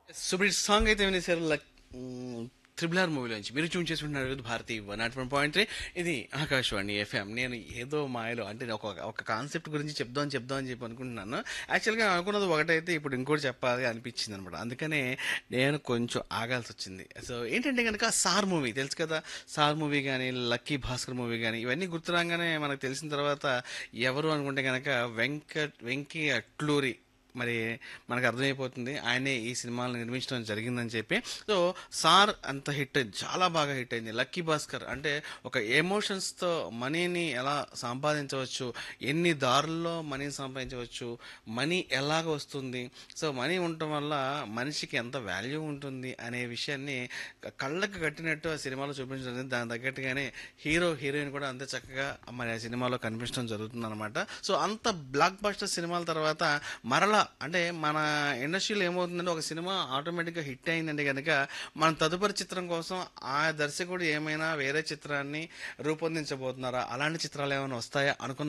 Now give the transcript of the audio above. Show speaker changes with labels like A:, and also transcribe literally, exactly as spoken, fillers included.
A: Super song అయితే వినేసారు luck triple R మూవీలోంచి మీరు చూన్ చేసుకుంటున్నారు కదా Bharati one not one point three ఇది ఆకాశవాణి ఎఫ్ఎం. నేను ఏదో మాయలో అంటే ఒక ఒక కాన్సెప్ట్ గురించి చెప్దాం చెప్దాం అని చెప్పి అనుకుంటున్నాను. యాక్చువల్గా అనుకున్నది ఒకటైతే ఇప్పుడు ఇంకోటి చెప్పాలి అనిపించింది అనమాట. అందుకనే నేను కొంచెం ఆగాల్సి వచ్చింది. సో ఏంటంటే కనుక సార్ మూవీ తెలుసు కదా. సార్ మూవీ కానీ లక్కీ భాస్కర్ మూవీ కానీ ఇవన్నీ గుర్తురాగానే మనకు తెలిసిన తర్వాత ఎవరు అనుకుంటే కనుక వెంకట్ వెంకీ అట్లూరి మరి మనకు అర్థమైపోతుంది ఆయనే ఈ సినిమాలను నిర్మించడం జరిగిందని చెప్పి. సో సార్ అంత హిట్ అయింది, చాలా బాగా హిట్ అయింది. లక్కీ భాస్కర్ అంటే ఒక ఎమోషన్స్తో మనీని ఎలా సంపాదించవచ్చు, ఎన్ని దారుల్లో మనీని సంపాదించవచ్చు, మనీ ఎలాగ వస్తుంది, సో మనీ ఉండటం వల్ల మనిషికి ఎంత వాల్యూ ఉంటుంది అనే విషయాన్ని క- కళ్ళకు కట్టినట్టు ఆ సినిమాలో చూపించడం జరిగింది. దాని తగ్గట్టుగానే హీరో హీరోయిన్ కూడా అంతే చక్కగా మరి ఆ సినిమాలో కనిపించడం జరుగుతుంది అనమాట. సో అంత బ్లాక్ బస్టర్ సినిమాల తర్వాత మరలా అంటే మన ఇండస్ట్రీలో ఏమవుతుందంటే ఒక సినిమా ఆటోమేటిక్గా హిట్ అయిందంటే కనుక మన తదుపరి చిత్రం కోసం ఆ దర్శకుడు ఏమైనా వేరే చిత్రాన్ని రూపొందించబోతున్నారా, అలాంటి చిత్రాలు ఏమైనా వస్తాయా అనుకున్న